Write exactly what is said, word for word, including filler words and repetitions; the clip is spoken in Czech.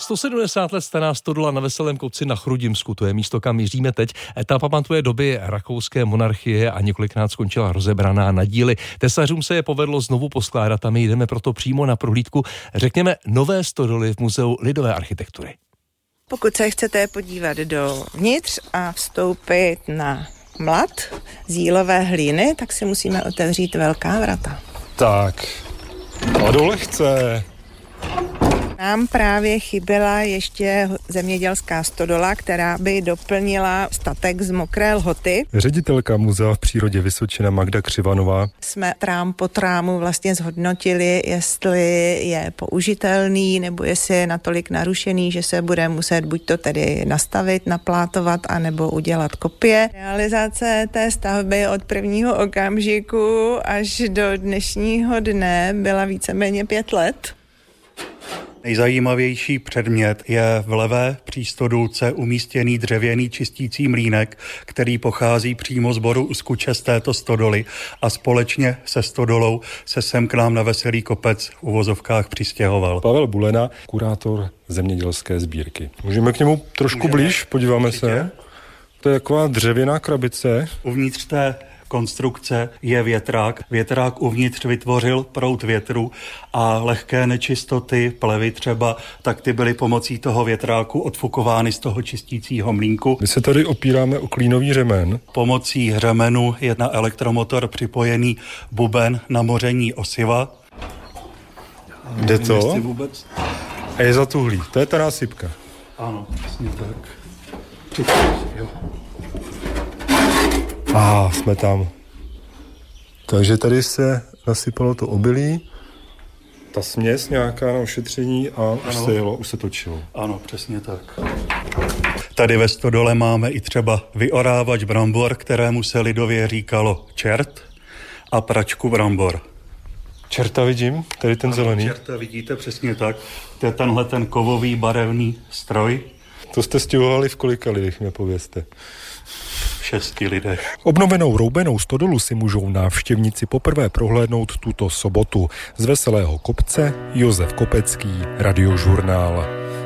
sto sedmdesát let stará stodola na Veselém kopci na Chrudimsku, to je místo, kam míříme teď. Ta pamatuje doby rakouské monarchie a několikrát skončila rozebraná na díly. Tesařům se je povedlo znovu poskládat a my jdeme proto přímo na prohlídku, řekněme, nové stodoly v Muzeu lidové architektury. Pokud se chcete podívat dovnitř a vstoupit na mlad z jílové hlíny, tak si musíme otevřít velká vrata. Tak, kladu lehce. Nám právě chyběla ještě zemědělská stodola, která by doplnila statek z Mokré Lhoty. Ředitelka Muzea v přírodě Vysočina Magda Křivanová. Jsme trám po trámu vlastně zhodnotili, jestli je použitelný, nebo jestli je natolik narušený, že se bude muset buď to tedy nastavit, naplátovat, anebo udělat kopie. Realizace té stavby od prvního okamžiku až do dnešního dne byla víceméně pět let. Nejzajímavější předmět je v levé přístodulce umístěný dřevěný čistící mlýnek, který pochází přímo z boru Uskuče z této stodoly a společně se stodolou se sem k nám na Veselý kopec v uvozovkách přistěhoval. Pavel Bulena, kurátor zemědělské sbírky. Můžeme k němu trošku Můžeme? blíž, podíváme Určitě. se. To je taková dřevěná krabice. Uvnitř té konstrukce je větrák. Větrák uvnitř vytvořil proud větru a lehké nečistoty, plevy třeba, tak ty byly pomocí toho větráku odfukovány z toho čistícího mlýnku. My se tady opíráme o klínový řemen. Pomocí řemenu je na elektromotor připojený buben na moření osiva. Jde to? Vůbec... A je zatuhlý. To je ta násypka. Ano, přesně tak. Jo. A ah, jsme tam. Takže tady se nasypalo to obilí, ta směs nějaká na ošetření a už se jelo, už se točilo. Ano, přesně tak. Tady ve stodole máme i třeba vyorávač brambor, kterému se lidově říkalo čert, a pračku brambor. Čerta vidím, tady ten ano, zelený. Čerta vidíte, přesně tak. To je tenhle ten kovový barevný stroj. To jste stěhovali v kolika lidech, mě povězte. šesti lidech. Obnovenou roubenou stodolu si můžou návštěvníci poprvé prohlédnout tuto sobotu. Z Veselého kopce Josef Kopecký, Radiožurnál.